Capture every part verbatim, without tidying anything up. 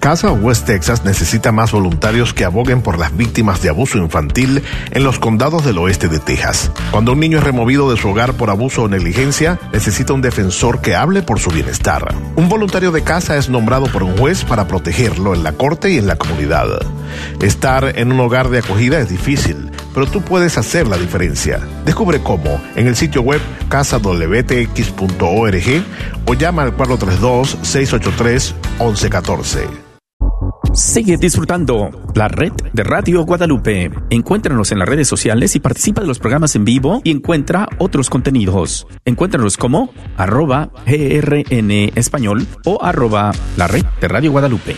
Casa West Texas necesita más voluntarios que aboguen por las víctimas de abuso infantil en los condados del oeste de Texas. Cuando un niño es removido de su hogar por abuso o negligencia, necesita un defensor que hable por su bienestar. Un voluntario de casa es nombrado por un juez para protegerlo en la corte y en la comunidad. Estar en un hogar de acogida es difícil, pero tú puedes hacer la diferencia. Descubre cómo en el sitio web casa w t x punto org o llama al cuatro tres dos, seis ocho tres, once catorce. Sigue disfrutando la red de Radio Guadalupe. Encuéntranos en las redes sociales y participa de los programas en vivo y encuentra otros contenidos. Encuéntranos como arroba grn español o arroba la red de Radio Guadalupe.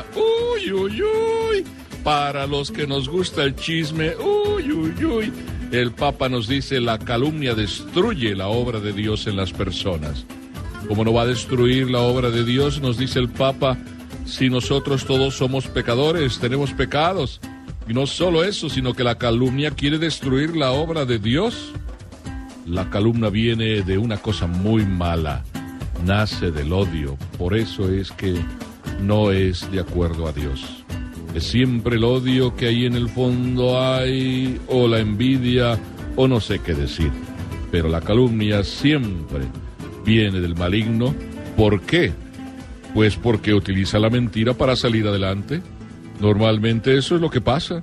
Uy, uy, uy. Para los que nos gusta el chisme, uy, uy, uy. El Papa nos dice: la calumnia destruye la obra de Dios en las personas. ¿Cómo no va a destruir la obra de Dios? Nos dice el Papa. Si nosotros todos somos pecadores, tenemos pecados. Y no solo eso, sino que la calumnia quiere destruir la obra de Dios. La calumnia viene de una cosa muy mala. Nace del odio. Por eso es que no es de acuerdo a Dios. Es siempre el odio que ahí en el fondo hay, o la envidia, o no sé qué decir. Pero la calumnia siempre viene del maligno. ¿Por qué? Pues porque utiliza la mentira para salir adelante. Normalmente eso es lo que pasa.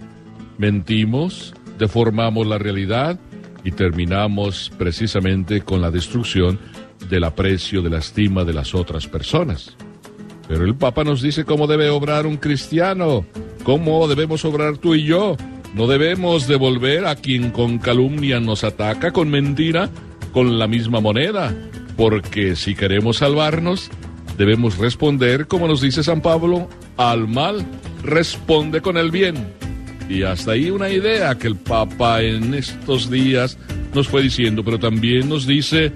Mentimos, deformamos la realidad y terminamos precisamente con la destrucción del aprecio, de la estima de las otras personas. Pero el Papa nos dice cómo debe obrar un cristiano, cómo debemos obrar tú y yo. No debemos devolver a quien con calumnia nos ataca, con mentira, con la misma moneda. Porque si queremos salvarnos, debemos responder, como nos dice San Pablo, al mal responde con el bien. Y hasta ahí una idea que el Papa en estos días nos fue diciendo, pero también nos dice,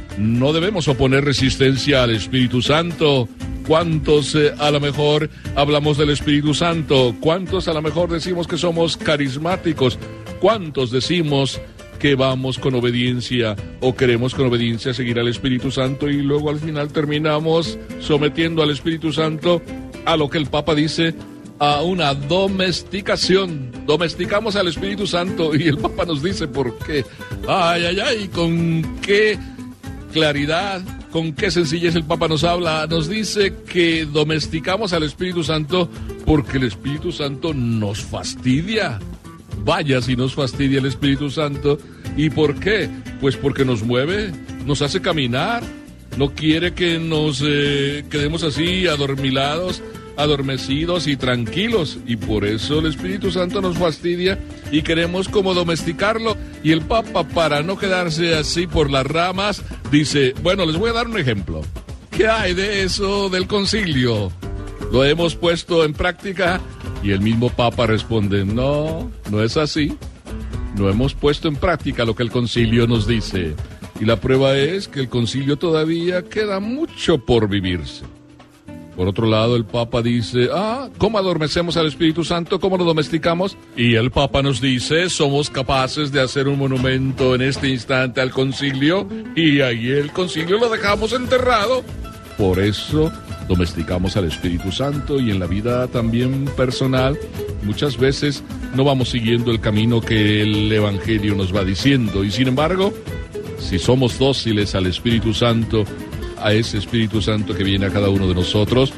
no debemos oponer resistencia al Espíritu Santo. ¿Cuántos eh, a lo mejor hablamos del Espíritu Santo? ¿Cuántos a lo mejor decimos que somos carismáticos? ¿Cuántos decimos que vamos con obediencia o queremos con obediencia seguir al Espíritu Santo y luego al final terminamos sometiendo al Espíritu Santo a lo que el Papa dice, a una domesticación? Domesticamos al Espíritu Santo y el Papa nos dice por qué. Ay, ay, ay, con qué claridad, con qué sencillez el Papa nos habla. Nos dice que domesticamos al Espíritu Santo porque el Espíritu Santo nos fastidia. Vaya si nos fastidia el Espíritu Santo. ¿Y por qué? Pues porque nos mueve, nos hace caminar, no quiere que nos eh, quedemos así adormilados, adormecidos y tranquilos. Y por eso el Espíritu Santo nos fastidia y queremos como domesticarlo. Y el Papa, para no quedarse así por las ramas, dice, bueno, les voy a dar un ejemplo. ¿Qué hay de eso del concilio? ¿Lo hemos puesto en práctica? Y el mismo Papa responde, no, no es así. No hemos puesto en práctica lo que el concilio nos dice. Y la prueba es que el concilio todavía queda mucho por vivirse. Por otro lado, el Papa dice, ah, ¿cómo adormecemos al Espíritu Santo? ¿Cómo lo domesticamos? Y el Papa nos dice, somos capaces de hacer un monumento en este instante al concilio y ahí el concilio lo dejamos enterrado. Por eso domesticamos al Espíritu Santo y en la vida también personal muchas veces no vamos siguiendo el camino que el Evangelio nos va diciendo. Y sin embargo, si somos dóciles al Espíritu Santo, a ese Espíritu Santo que viene a cada uno de nosotros,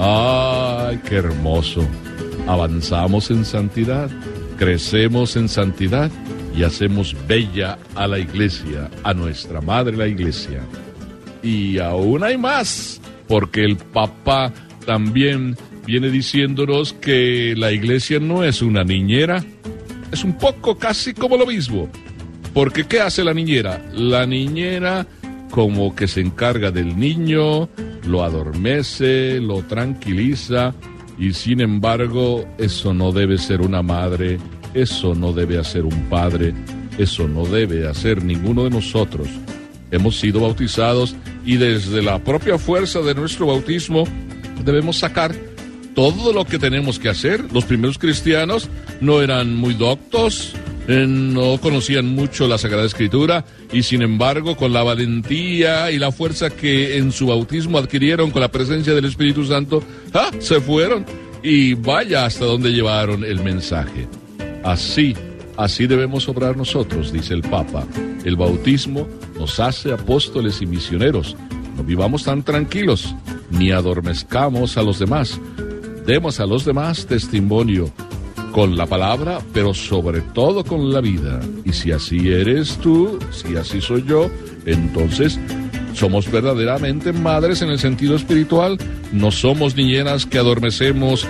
¡ay, qué hermoso! Avanzamos en santidad, crecemos en santidad y hacemos bella a la Iglesia, a nuestra Madre la Iglesia. Y aún hay más, porque el Papa también viene diciéndonos que la Iglesia no es una niñera, es un poco casi como lo mismo. Porque ¿qué hace la niñera? La niñera como que se encarga del niño, lo adormece, lo tranquiliza, y sin embargo, eso no debe ser una madre, eso no debe hacer un padre, eso no debe hacer ninguno de nosotros. Hemos sido bautizados y desde la propia fuerza de nuestro bautismo debemos sacar todo lo que tenemos que hacer. Los primeros cristianos no eran muy doctos, eh, no conocían mucho la Sagrada Escritura y sin embargo con la valentía y la fuerza que en su bautismo adquirieron con la presencia del Espíritu Santo, ¡ah!, se fueron y vaya hasta donde llevaron el mensaje. Así, así debemos obrar nosotros, dice el Papa. El bautismo nos hace apóstoles y misioneros. No vivamos tan tranquilos, ni adormezcamos a los demás. Demos a los demás testimonio con la palabra, pero sobre todo con la vida. Y si así eres tú, si así soy yo, entonces somos verdaderamente madres en el sentido espiritual. No somos niñeras que adormecemos